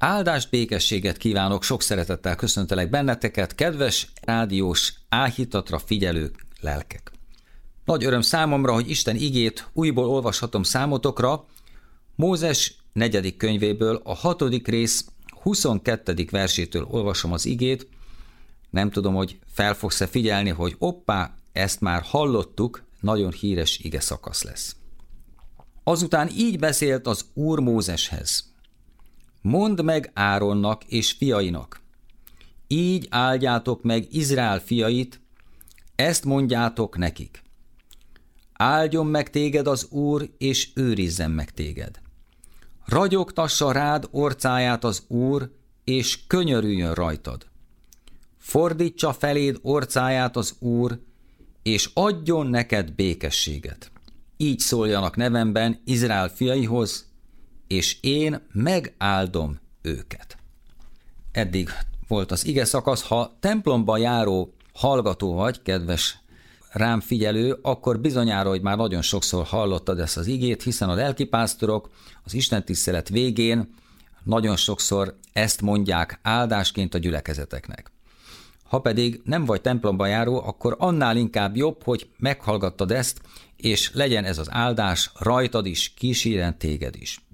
Áldást, békességet kívánok, sok szeretettel köszöntelek benneteket, kedves rádiós áhítatra figyelő lelkek. Nagy öröm számomra, hogy Isten igét újból olvashatom számotokra. Mózes 4. könyvéből a 6. rész 22. versétől olvasom az igét. Nem tudom, hogy fel fogsz-e figyelni, hogy ezt már hallottuk, nagyon híres ige szakasz lesz. Azután így beszélt az Úr Mózeshez. Mondd meg Áronnak és fiainak, így áldjátok meg Izrael fiait, ezt mondjátok nekik. Áldjon meg téged az Úr, és őrizzen meg téged. Ragyogtassa rád orcáját az Úr, és könyörüljön rajtad. Fordítsa feléd orcáját az Úr, és adjon neked békességet. Így szóljanak nevemben Izrael fiaihoz, és én megáldom őket. Eddig volt az ige szakasz. Ha templomba járó hallgató vagy, kedves rám figyelő, akkor bizonyára, hogy már nagyon sokszor hallottad ezt az igét, hiszen a lelkipásztorok az istentisztelet végén nagyon sokszor ezt mondják áldásként a gyülekezeteknek. Ha pedig nem vagy templomba járó, akkor annál inkább jobb, hogy meghallgattad ezt, és legyen ez az áldás rajtad is, kíséren téged is.